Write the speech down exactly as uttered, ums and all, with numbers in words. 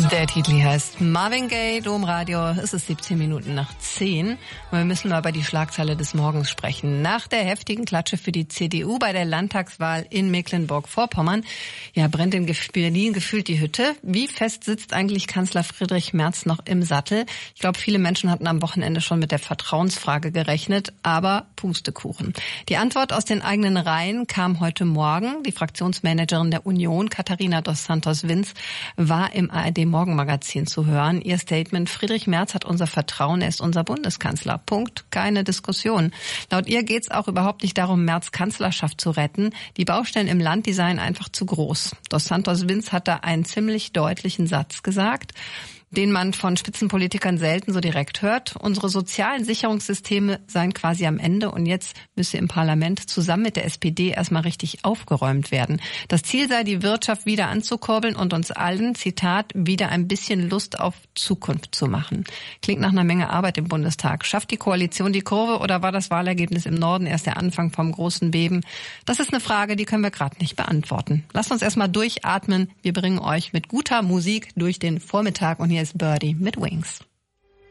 Der Titel heißt Marvin Gaye, Domradio. Es ist siebzehn Minuten nach zehn und wir müssen mal über die Schlagzeile des Morgens sprechen. Nach der heftigen Klatsche für die C D U bei der Landtagswahl in Mecklenburg-Vorpommern, ja, brennt in Berlin gefühlt die Hütte. Wie fest sitzt eigentlich Kanzler Friedrich Merz noch im Sattel? Ich glaube, viele Menschen hatten am Wochenende schon mit der Vertrauensfrage gerechnet, aber Pustekuchen. Die Antwort aus den eigenen Reihen kam heute Morgen. Die Fraktionsmanagerin der Union, Katharina dos Santos-Vinz, war im A R D-Morgenmagazin zu hören. Ihr Statement: Friedrich Merz hat unser Vertrauen, er ist unser Bundeskanzler. Punkt. Keine Diskussion. Laut ihr geht es auch überhaupt nicht darum, Merz Kanzlerschaft zu retten. Die Baustellen im Land, die seien einfach zu groß. Dos Santos-Vinz hat da einen ziemlich deutlichen Satz gesagt, den man von Spitzenpolitikern selten so direkt hört. Unsere sozialen Sicherungssysteme seien quasi am Ende und jetzt müsse im Parlament zusammen mit der S P D erstmal richtig aufgeräumt werden. Das Ziel sei, die Wirtschaft wieder anzukurbeln und uns allen, Zitat, wieder ein bisschen Lust auf Zukunft zu machen. Klingt nach einer Menge Arbeit im Bundestag. Schafft die Koalition die Kurve oder war das Wahlergebnis im Norden erst der Anfang vom großen Beben? Das ist eine Frage, die können wir gerade nicht beantworten. Lasst uns erstmal durchatmen. Wir bringen euch mit guter Musik durch den Vormittag und hier ist Birdie mit Wings.